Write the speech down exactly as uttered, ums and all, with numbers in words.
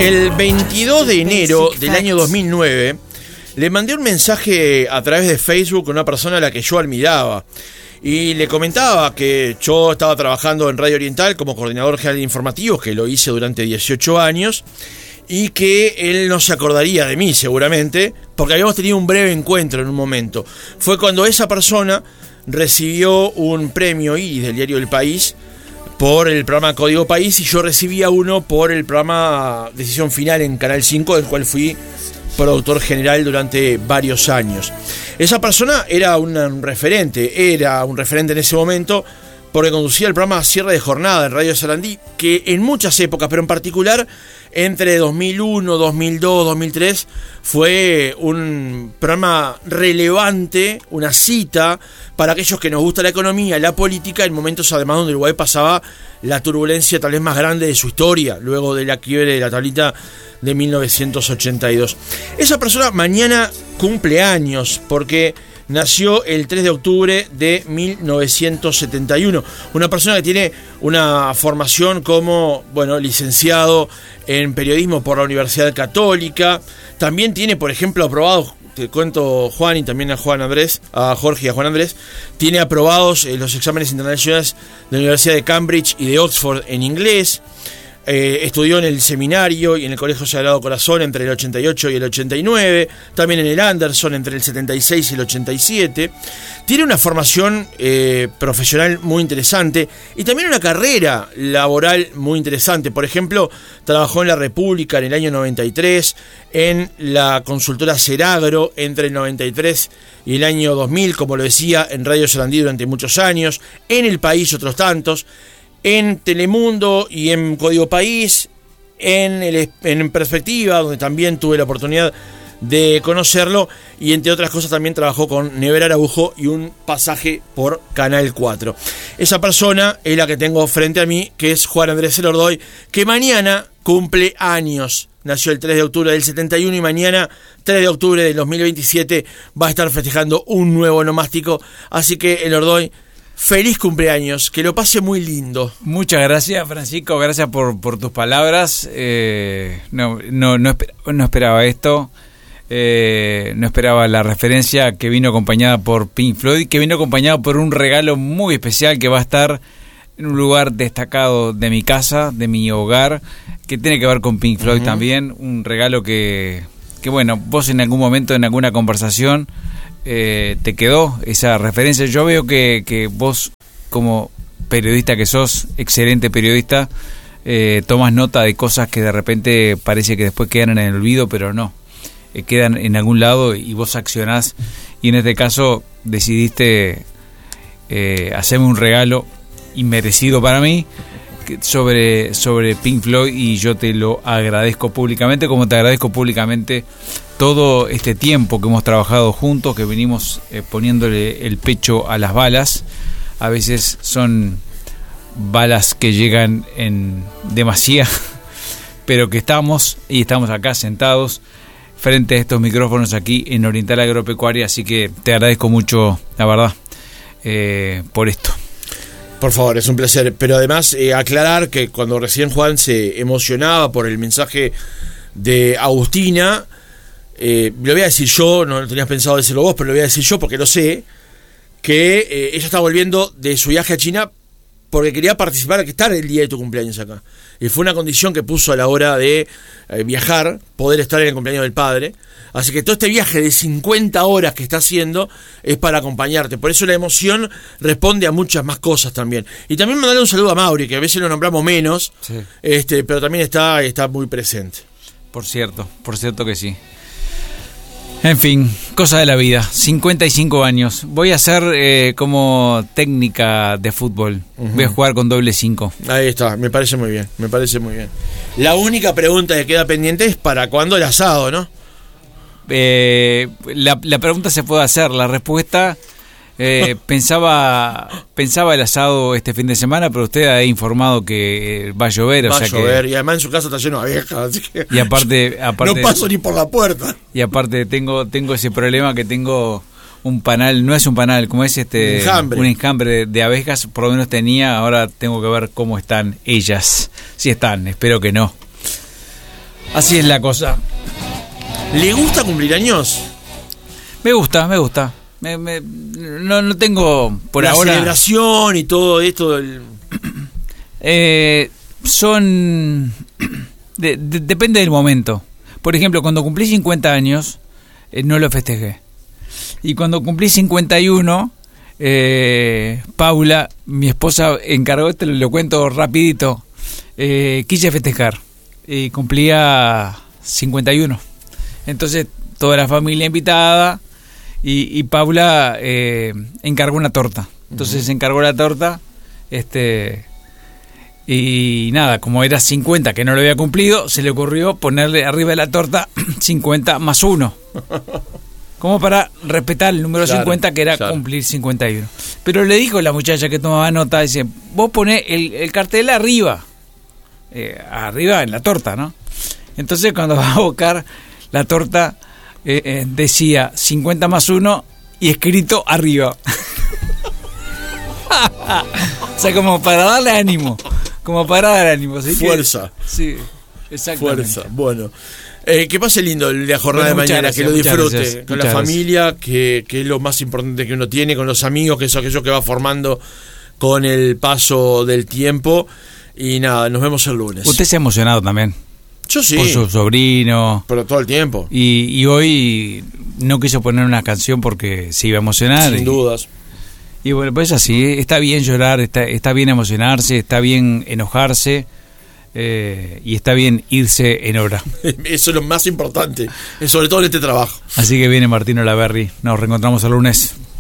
El veintidós de enero del año dos mil nueve le mandé un mensaje a través de Facebook a una persona a la que yo admiraba y le comentaba que yo estaba trabajando en Radio Oriental como coordinador general de informativos, que lo hice durante dieciocho años, y que él no se acordaría de mí seguramente, porque habíamos tenido un breve encuentro en un momento. Fue cuando esa persona recibió un premio Iris del diario El País por el programa Código País, y yo recibía uno por el programa Decisión Final en Canal cinco, del cual fui productor general durante varios años. Esa persona era un, un referente, era un referente en ese momento, porque conducía el programa Cierre de Jornada en Radio Sarandí, que en muchas épocas, pero en particular entre dos mil uno, dos mil dos, dos mil tres, fue un programa relevante, una cita para aquellos que nos gusta la economía, la política, en momentos además donde Uruguay pasaba la turbulencia tal vez más grande de su historia, luego de la quiebre de la tablita de mil novecientos ochenta y dos. Esa persona mañana cumple años, porque nació el tres de octubre de mil novecientos setenta y uno. Una persona que tiene una formación como, bueno, licenciado en periodismo por la Universidad Católica. También tiene, por ejemplo, aprobado, te cuento, Juan, y también a Juan Andrés, a Jorge y a Juan Andrés, tiene aprobados eh, los exámenes internacionales de la Universidad de Cambridge y de Oxford en inglés. Eh, estudió en el seminario y en el Colegio Sagrado Corazón entre el ochenta y ocho y el ochenta y nueve, también en el Anderson entre el setenta y seis y el ochenta y siete. Tiene una formación eh, profesional muy interesante y también una carrera laboral muy interesante. Por ejemplo, trabajó en La República en el año noventa y tres, en la consultora Seragro entre el noventa y tres y el año dos mil, como lo decía, en Radio Sarandí durante muchos años, en El País otros tantos, en Telemundo y en Código País, en, el, en Perspectiva, donde también tuve la oportunidad de conocerlo, y entre otras cosas también trabajó con Never Araujo y un pasaje por Canal cuatro. Esa persona es la que tengo frente a mí, que es Juan Andrés Elordoy, que mañana cumple años. Nació el tres de octubre del setenta y uno y mañana, tres de octubre del dos mil veintisiete, va a estar festejando un nuevo onomástico. Así que, Elordoy, feliz cumpleaños, que lo pase muy lindo. Muchas gracias, Francisco, gracias por, por tus palabras. Eh, no, no, no, esper, no esperaba esto, eh, no esperaba la referencia, que vino acompañada por Pink Floyd, que vino acompañado por un regalo muy especial que va a estar en un lugar destacado de mi casa, de mi hogar, que tiene que ver con Pink Floyd. Uh-huh. También, un regalo que, que bueno, vos en algún momento, en alguna conversación, Eh, te quedó esa referencia. Yo veo que, que vos, como periodista que sos, excelente periodista, eh, tomas nota de cosas que de repente parece que después quedan en el olvido, pero no, eh, quedan en algún lado y vos accionás, y en este caso decidiste eh, hacerme un regalo inmerecido para mí sobre, sobre Pink Floyd, y yo te lo agradezco públicamente, como te agradezco públicamente todo este tiempo que hemos trabajado juntos, que venimos eh, poniéndole el pecho a las balas. A veces son balas que llegan en demasía, pero que estamos, y estamos acá sentados frente a estos micrófonos aquí en Oriental Agropecuaria, así que te agradezco mucho, la verdad, eh, por esto. Por favor, es un placer, pero además eh, aclarar que cuando recién Juan se emocionaba por el mensaje de Agustina, Eh, lo voy a decir yo, no lo tenías pensado decirlo vos, pero lo voy a decir yo porque lo sé, que eh, ella está volviendo de su viaje a China porque quería participar, que estar el día de tu cumpleaños acá. Y fue una condición que puso a la hora de eh, viajar, poder estar en el cumpleaños del padre. Así que todo este viaje de cincuenta horas que está haciendo es para acompañarte. Por eso la emoción responde a muchas más cosas también. Y también mandarle un saludo a Mauri, que a veces lo nombramos menos, sí. este, pero también está, está muy presente. Por cierto, por cierto que sí. En fin, cosa de la vida, cincuenta y cinco años. Voy a hacer eh, como técnica de fútbol. Uh-huh. Voy a jugar con doble cinco. Ahí está, me parece muy bien, me parece muy bien. La única pregunta que queda pendiente es ¿para cuándo el asado, no? Eh, la, la pregunta se puede hacer, la respuesta... Eh, pensaba pensaba el asado este fin de semana, pero usted ha informado que va a llover. Va o sea a llover, que, y además en su casa está lleno de viejas, así que y aparte, aparte no paso ni por la puerta. Y aparte tengo tengo ese problema que tengo un panal, no es un panal, como es este un enjambre, un enjambre de, de abejas, por lo menos tenía, ahora tengo que ver cómo están ellas, si están, espero que no. Así es la cosa. ¿Le gusta cumplir años? Me gusta, me gusta. Me, me, no, no tengo por la ahora. La celebración y todo esto. Del... Eh, son. De, de, depende del momento. Por ejemplo, cuando cumplí cincuenta años, eh, no lo festejé. Y cuando cumplí cincuenta y uno, eh, Paula, mi esposa, encargó, esto lo, lo cuento rapidito, eh, quise festejar. Y cumplía cincuenta y uno. Entonces, toda la familia invitada. Y, y Paula eh, encargó una torta. Entonces uh-huh. encargó la torta. Este y nada, como era cincuenta que no lo había cumplido, se le ocurrió ponerle arriba de la torta cincuenta más uno. Como para respetar el número claro, cincuenta, que era claro. cumplir cincuenta y uno. Pero le dijo la muchacha que tomaba nota, dice, vos ponés el, el cartel arriba. Eh, arriba en la torta, ¿no? Entonces cuando va a buscar la torta... Eh, eh, decía cincuenta más uno y escrito arriba. O sea, como para darle ánimo. Como para dar ánimo. ¿Sí? Fuerza. Que, sí, exactamente. Fuerza. Bueno. Eh, que pase lindo el de la jornada bueno, de mañana, gracias, que lo disfrute gracias, con la gracias. familia, que, que es lo más importante que uno tiene, con los amigos, que es aquello que va formando con el paso del tiempo. Y nada, nos vemos el lunes. Usted se ha emocionado también. Yo sí. Por su sobrino. Pero todo el tiempo. Y, y hoy no quiso poner una canción porque se iba a emocionar. Sin y, dudas. Y bueno, pues así, está bien llorar, está, está bien emocionarse, está bien enojarse eh, y está bien irse en hora. Eso es lo más importante, sobre todo en este trabajo. Así que viene Martín Olaverri. Nos reencontramos el lunes.